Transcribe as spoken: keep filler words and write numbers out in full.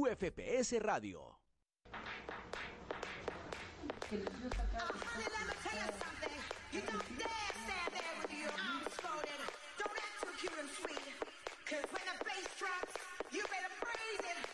U F P S Radio. Uh, honey, let me tell you something. You don't dare stand there with your arms folded. Don't act too cute and sweet. Cause when the bass drops, you better praise it.